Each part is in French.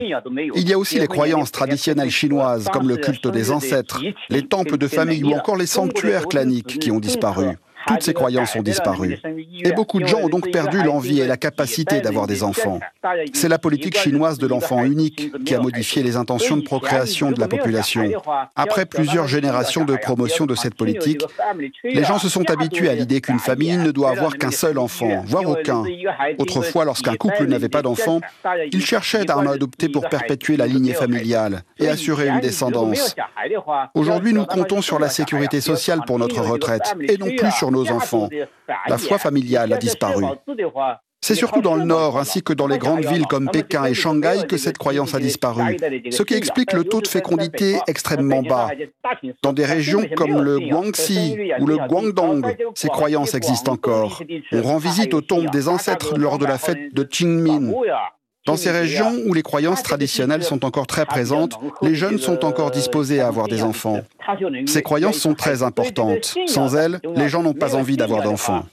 Il y a aussi les croyances traditionnelles chinoises, comme le culte des ancêtres, les temples de famille ou encore les sanctuaires claniques qui ont disparu. Toutes ces croyances ont disparu. Et beaucoup de gens ont donc perdu l'envie et la capacité d'avoir des enfants. C'est la politique chinoise de l'enfant unique qui a modifié les intentions de procréation de la population. Après plusieurs générations de promotion de cette politique, les gens se sont habitués à l'idée qu'une famille ne doit avoir qu'un seul enfant, voire aucun. Autrefois, lorsqu'un couple n'avait pas d'enfant, il cherchait à en adopter pour perpétuer la lignée familiale et assurer une descendance. Aujourd'hui, nous comptons sur la sécurité sociale pour notre retraite et non plus sur nos enfants. La foi familiale a disparu. C'est surtout dans le Nord, ainsi que dans les grandes villes comme Pékin et Shanghai, que cette croyance a disparu, ce qui explique le taux de fécondité extrêmement bas. Dans des régions comme le Guangxi ou le Guangdong, ces croyances existent encore. On rend visite aux tombes des ancêtres lors de la fête de Qingming. Dans ces régions où les croyances traditionnelles sont encore très présentes, les jeunes sont encore disposés à avoir des enfants. Ces croyances sont très importantes. Sans elles, les gens n'ont pas envie d'avoir d'enfants.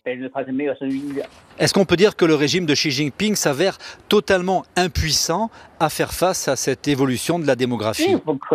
Est-ce qu'on peut dire que le régime de Xi Jinping s'avère totalement impuissant à faire face à cette évolution de la démographie?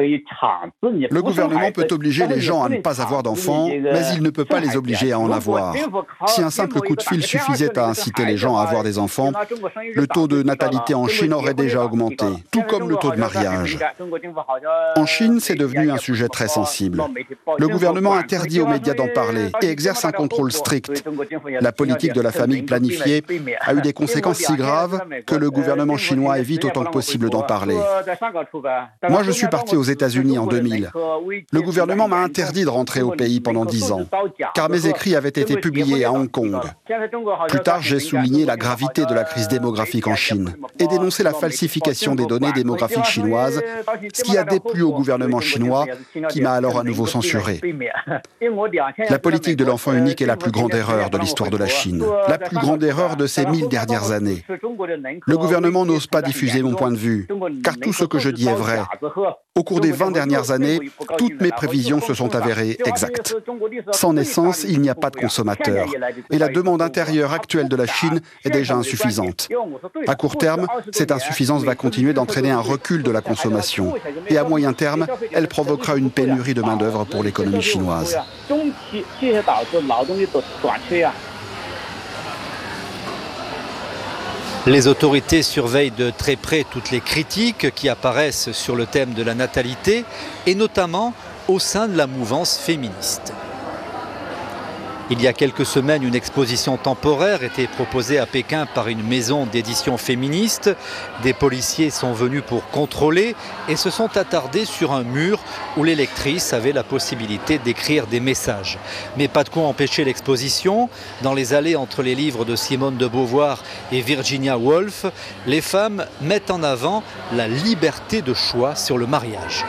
Le gouvernement peut obliger les gens à ne pas avoir d'enfants, mais il ne peut pas les obliger à en avoir. Si un simple coup de fil suffisait à inciter les gens à avoir des enfants, le taux de natalité en Chine aurait déjà augmenté, tout comme le taux de mariage. En Chine, c'est devenu un sujet très sensible. Le gouvernement interdit aux médias d'en parler et exerce un contrôle strict. La politique de la famille planifiée a eu des conséquences si graves que le gouvernement chinois évite autant que possible d'en parler. Moi, je suis parti aux États-Unis en 2000. Le gouvernement m'a interdit de rentrer au pays pendant 10 ans, car mes écrits avaient été publiés à Hong Kong. Plus tard, j'ai souligné la gravité de la crise démographique en Chine et dénoncé la falsification des données démographiques chinoises, ce qui a déplu au gouvernement chinois, qui m'a alors à nouveau censuré. La politique de l'enfant unique est la plus grande erreur de l'histoire de la Chine, la plus grande erreur de ces 1000 dernières années. Le gouvernement n'ose pas diffuser mon point de vue, car tout ce que je dis est vrai. Au cours des 20 dernières années, toutes mes prévisions se sont avérées exactes. Sans naissance, il n'y a pas de consommateurs. Et la demande intérieure actuelle de la Chine est déjà insuffisante. À court terme, cette insuffisance va continuer d'entraîner un recul de la consommation. Et à moyen terme, elle provoquera une pénurie de main-d'œuvre pour l'économie chinoise. Les autorités surveillent de très près toutes les critiques qui apparaissent sur le thème de la natalité, et notamment au sein de la mouvance féministe. Il y a quelques semaines, une exposition temporaire était proposée à Pékin par une maison d'édition féministe. Des policiers sont venus pour contrôler et se sont attardés sur un mur où les lectrices avaient la possibilité d'écrire des messages. Mais pas de quoi empêcher l'exposition. Dans les allées entre les livres de Simone de Beauvoir et Virginia Woolf, les femmes mettent en avant la liberté de choix sur le mariage.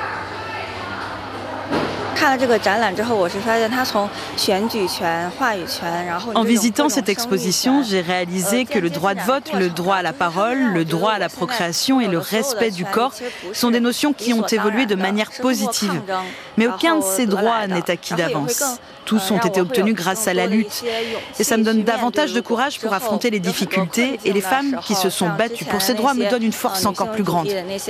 En visitant cette exposition, j'ai réalisé que le droit de vote, le droit à la parole, le droit à la procréation et le respect du corps sont des notions qui ont évolué de manière positive. Mais aucun de ces droits n'est acquis d'avance. Tous ont été obtenus grâce à la lutte. Et ça me donne davantage de courage pour affronter les difficultés, et les femmes qui se sont battues pour ces droits me donnent une force encore plus grande.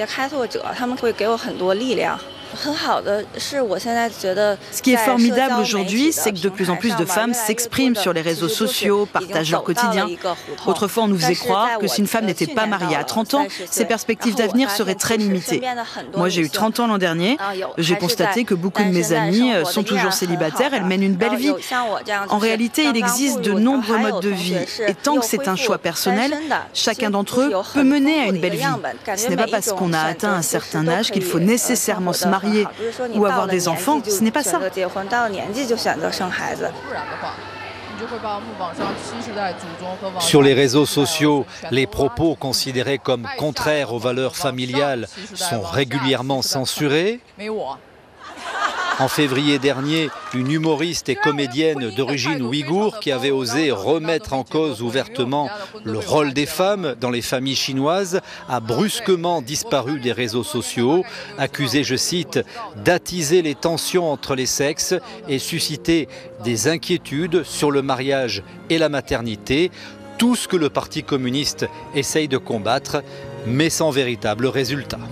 Ce qui est formidable aujourd'hui, c'est que de plus en plus de femmes s'expriment sur les réseaux sociaux, partagent leur quotidien. Autrefois, on nous faisait croire que si une femme n'était pas mariée à 30 ans, ses perspectives d'avenir seraient très limitées. Moi, j'ai eu 30 ans l'an dernier. J'ai constaté que beaucoup de mes amies sont toujours célibataires, elles mènent une belle vie. En réalité, il existe de nombreux modes de vie. Et tant que c'est un choix personnel, chacun d'entre eux peut mener à une belle vie. Ce n'est pas parce qu'on a atteint un certain âge qu'il faut nécessairement se marier ou avoir des enfants, ce n'est pas ça. Sur les réseaux sociaux, les propos considérés comme contraires aux valeurs familiales sont régulièrement censurés. En février dernier, une humoriste et comédienne d'origine ouïghour qui avait osé remettre en cause ouvertement le rôle des femmes dans les familles chinoises a brusquement disparu des réseaux sociaux, accusée, je cite, d'attiser les tensions entre les sexes et susciter des inquiétudes sur le mariage et la maternité, tout ce que le Parti communiste essaye de combattre, mais sans véritable résultat.